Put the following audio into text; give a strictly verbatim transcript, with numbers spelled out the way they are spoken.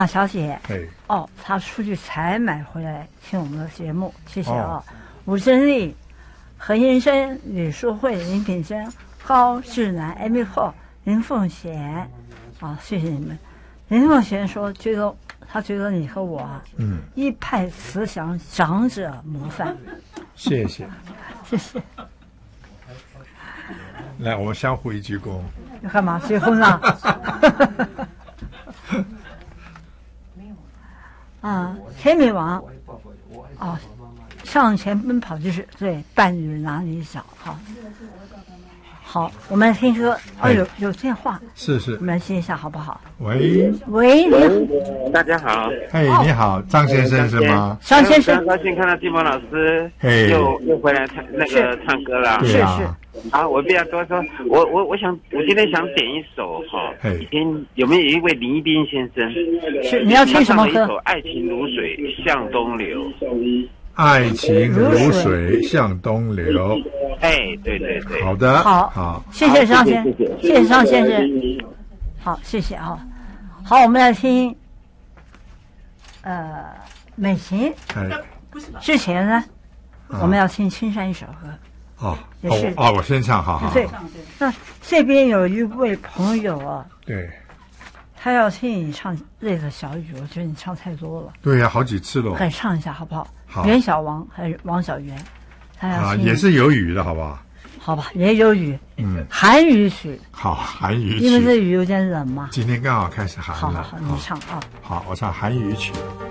啊，小姐， 哎， 哦，她出去才买回来听我们的节目，谢谢啊、 哦。 吴珍丽、何延生、吕淑慧、林品珍、高志南、Amy Cole、林凤贤，啊，谢谢你们。林凤贤说，觉得他觉得你和我啊， 嗯， 一派慈祥，长者模范。 谢谢， 谢谢。 来，我们相互一鞠躬。 要干嘛？结婚啊？啊，天女王，哦，向前奔跑就是对伴侣哪里找？好，好，我们来听歌。哦，有有电话， 是是， 我们来接一下好不好？ 喂喂，你好，大家好。 嘿，你好，张先生是吗？ 张先生， 很高兴看到季萌老师嘿， 又又回来唱那个唱歌了。 对啊。 好，我不要多说，我我我想我今天想点一首哈，以前有没有一位林一斌先生？ 是你要听什么歌？ 一首《爱情如水向东流》。 爱情如水向东流。 哎，对对对。 好的， 好， 好， 谢谢张先生，谢谢张先生。好，谢谢啊。好，我们来听，呃，美琴。 哎， 之前呢，我们要听青山一首歌。 哦， 也是哦，哦我先唱，好好。 对，那这边有一位朋友啊， 对， 他要听你唱《泪的小雨》，我觉得你唱太多了。 对呀、啊，好几次了。 改唱一下好不好？ 好。 袁小王还是王小源？他要啊，也是有雨的，好不好？ 好吧，也有雨。 嗯， 韩语曲。 好，韩语曲。 因为这雨有点冷嘛。 今天刚好开始寒了。 好好好，你唱啊。 好，我唱韩语曲。